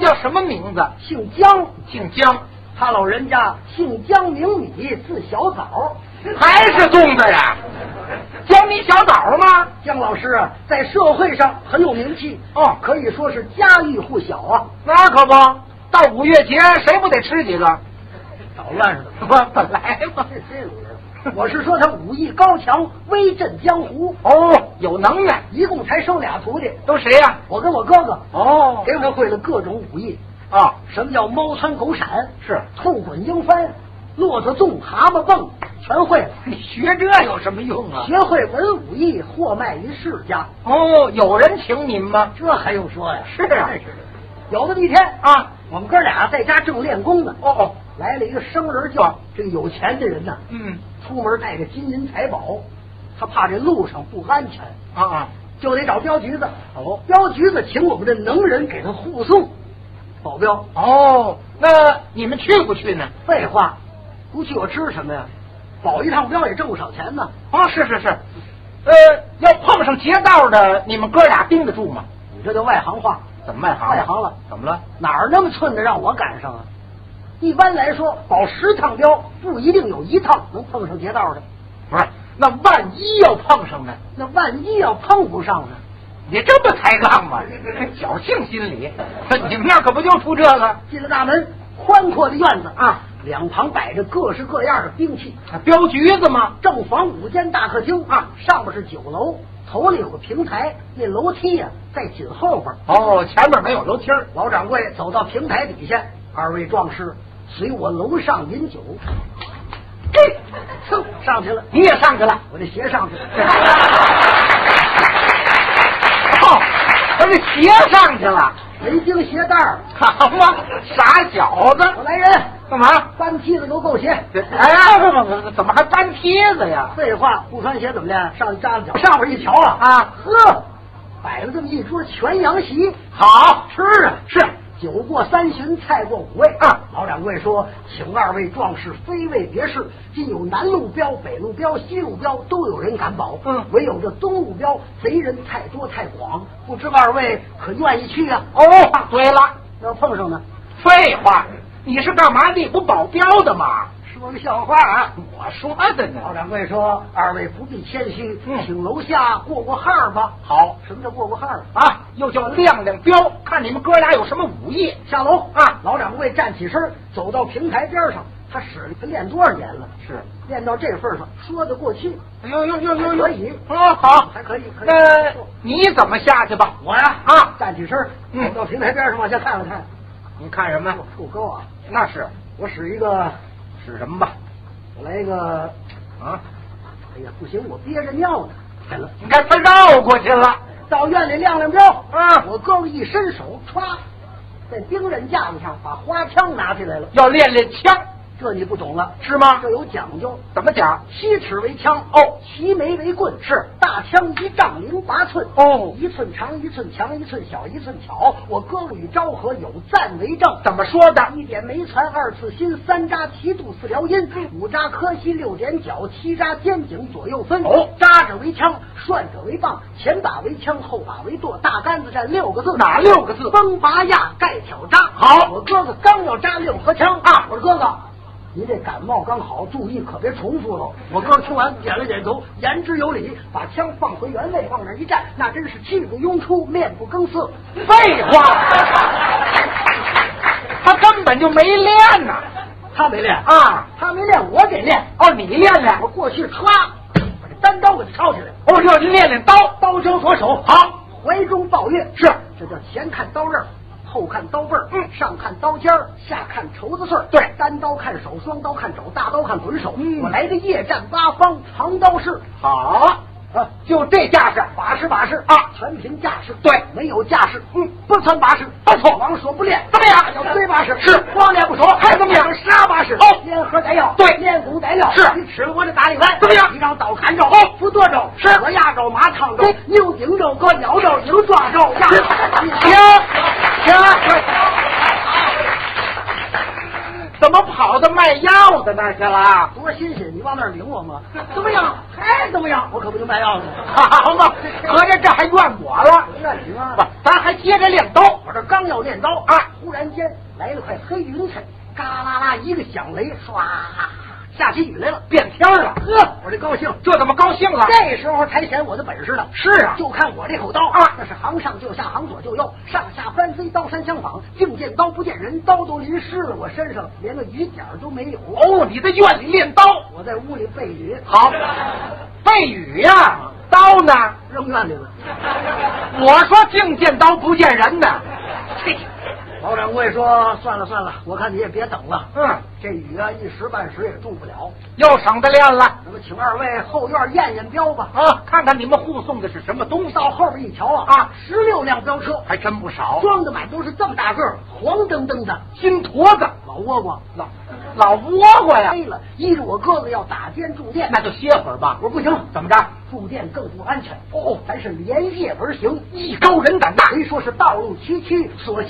叫什么名字？ 姓姜。 姓姜。 他老人家姓姜名米，字小枣。 还是粽子呀？姜米小枣吗？ 姜老师啊，在社会上很有名气哦， 可以说是家喻户晓啊。 那可不，到5月节谁不得吃几个？ 捣乱似的。 我本来嘛， 我是说他武艺高强，威震江湖。 哦，有能耐。 一共才收俩徒弟， 都谁呀？ 我跟我哥哥。 哦， 给我会了各种武艺啊。 什么叫猫窜狗闪？ 是兔滚鹰翻，骆驼纵，蛤蟆蹦，全会了。 你学这有什么用啊？ 学会文武艺，货卖于世家。 哦，有人请您吗？ 这还用说呀？ 是啊， 有这么一天啊， 我们哥俩在家正练功呢。 哦， 来了一个生人教，这个有钱的人呢，出门带着金银财宝，他怕这路上不安全啊， 就得找镖局子。哦，镖局子请我们的能人给他护送保镖。 哦，那你们去不去呢？ 废话，不去我吃什么呀？保一趟镖也挣不少钱呢。 哦，是，要碰上劫道的，你们哥俩盯得住吗？ 你这叫外行话。 怎么外行？ 外行了？ 怎么了？ 哪儿那么寸的让我赶上啊？一般来说，保10趟镖不一定有1趟能碰上劫道的。 不是，那万一要碰上呢？ 那万一要碰不上呢？ 你这不抬杠吗？侥幸心理。你们那可不就出这个？ 进了大门，宽阔的院子啊，两旁摆着各式各样的兵器。 镖局子吗？ 正房5间大客厅啊，上面是酒楼，头里有个平台，那楼梯呀在紧后边。 哦，前面没有楼梯。 老掌柜走到平台底下，二位壮士随我楼上饮酒。噌上去了， 你也上去了， 我这鞋上去了。 哦，我这鞋上去了， 没钉鞋带儿。 好嘛，傻小子！ 我来人， 干嘛？ 搬梯子给我够鞋。 哎，不，怎么还搬梯子呀？ 废话，不穿鞋怎么练？上去扎了脚，上边一瞧啊，呵，摆了这么一桌全羊席， 好吃啊！ 是。 酒过3巡，菜过5味啊！老掌柜说，请二位壮士非为别事，今有南路镖、北路镖、西路镖都有人敢保，唯有这东路镖贼人太多太广，不知二位可愿意去啊？ 哦，对了， 要碰上呢？ 废话，你是干嘛？你不保镖的吗？ 说个笑话啊！ 我说的呢。 老掌柜说，二位不必谦虚，请楼下过过号吧。 好， 什么叫过过号啊？又叫亮亮镖，看你们哥俩有什么武艺。 下楼啊！老掌柜站起身，走到平台边上，他练多少年了？ 是练到这份上，说得过去。 哟， 可以好， 还可以。 那你怎么下去吧？ 我呀啊， 站起身，走到平台边上往下看了看。 你看什么？ 够高啊！ 那是， 我使一个。 使什么吧？ 我来一个啊！哎呀，不行，我憋着尿呢。来了， 你看他绕过去了。 到院里亮亮镖啊！ 我哥一伸手，歘，在兵刃架子上把花枪拿起来了， 要练练枪。 这你不懂了是吗？ 这有讲究。 怎么讲 ？7尺为枪，齐眉为棍， 是大枪1丈08寸， 哦 ，1寸长1寸强1寸小1寸巧。我哥哥与昭和有赞为证。 怎么说的 ？1点眉攒，2次心，3扎齐肚4撩阴，5扎磕膝，6点脚，7扎肩颈左右分。扎者为枪，涮者为棒，前把为枪，后把为舵。大杆子站6个字， 哪6个字？ 崩拔压盖挑扎。 好， 我哥哥刚要扎6合枪啊！ 我说哥哥，您这感冒刚好，注意可别重复了。我哥听完点了点头，言之有理，把枪放回原位，往那一站，那真是气不拥出，面不更色。 废话，他根本就没练呐。 他没练啊， 他没练，我得练。 哦，你练练。 我过去歘，把这单刀给他抄起来。 哦，要您练练刀， 刀交左手， 好， 怀中抱月， 是， 这叫前看刀刃，后看刀背儿，上看刀尖儿，下看绸子穗儿。 对， 单刀看手，双刀看肘，大刀看臀手。我来个夜战八方，长刀式。 好啊，就这架势， 把式啊， 全凭架势。 对， 没有架势，不穿把式， 不错。 王说不练， 怎么样？ 要追把式， 是光练不熟， 还怎么样？ 杀把式，联合逮药， 对， 练鼓逮料， 是。 你吃了我的大力丸， 怎么样？ 一张刀砍肘，扶舵肘， 是。 鹅压肘，马趟肘，牛顶肘，搁鸟肘，牛抓肘， 行。怎么跑跑到卖药的那儿去了。 多新鲜！你往那儿领我吗？怎么样？还怎么样？我可不能卖药呢。 好嘛，合着这还怨我了？ 怨你吗？ 不，咱还接着练刀。 我这刚要练刀啊， 忽然间来了块黑云彩，嘎啦啦一个响雷，唰，下起雨来了， 变天了。 呵，我这高兴， 这怎么高兴了？ 这时候才显我的本事了。 是啊， 就看我这口刀啊， 那是行上就下，行左就右，上下翻飞，刀山相仿，净见刀不见人，刀都淋湿了我身上，连个雨点都没有。 哦，你在院里练刀， 我在屋里背雨。 好，背雨呀，刀呢？ 扔院里了。 我说净见刀不见人呢。 嘿，毛掌柜说算了算了，我看你也别等了。这雨啊一时半时也住不了， 又省得练了。 那么请二位后院验验标吧。 啊，看看你们护送的是什么东西。 到后边一瞧啊，16辆标车， 还真不少， 装的满都是这么大个儿，黄澄澄的金坨子， 老倭瓜， 老倭瓜呀。 黑了，依着我哥哥要打尖住店， 那就歇会儿吧。 我说不行， 怎么着？ 住店更不安全。咱是连夜而行， 艺高人胆大。 谁说是道路崎岖，所